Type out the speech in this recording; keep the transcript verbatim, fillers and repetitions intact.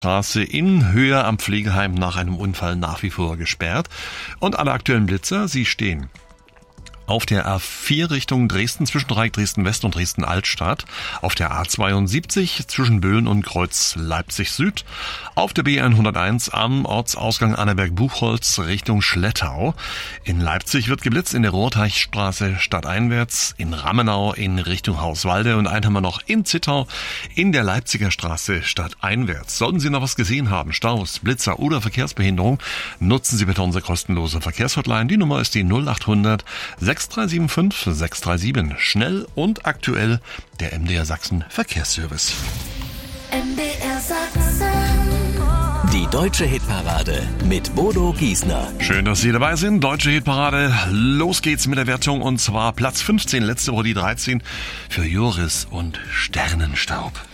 Straße in Höhe am Pflegeheim nach einem Unfall nach wie vor gesperrt. Und alle aktuellen Blitzer, sie stehen auf der A vier Richtung Dresden, Zwischendreieck Dresden-West und Dresden-Altstadt, auf der A zweiundsiebzig zwischen Böhlen und Kreuz Leipzig-Süd, auf der B hunderteins am Ortsausgang Annaberg-Buchholz Richtung Schlettau. In Leipzig wird geblitzt in der Rohrteichstraße stadteinwärts, in Rammenau in Richtung Hauswalde und einen haben wir noch in Zittau in der Leipziger Straße stadteinwärts. Sollten Sie noch was gesehen haben, Staus, Blitzer oder Verkehrsbehinderung, nutzen Sie bitte unsere kostenlose Verkehrshotline. Die Nummer ist die null achthundert sechs drei sieben fünf sechs drei sieben. Schnell und aktuell der M D R Sachsen Verkehrsservice. M D R Sachsen. Die Deutsche Hitparade mit Bodo Giesner. Schön, dass Sie dabei sind. Deutsche Hitparade. Los geht's mit der Wertung und zwar Platz fünfzehn, letzte Woche die dreizehn für Joris und Sternenstaub.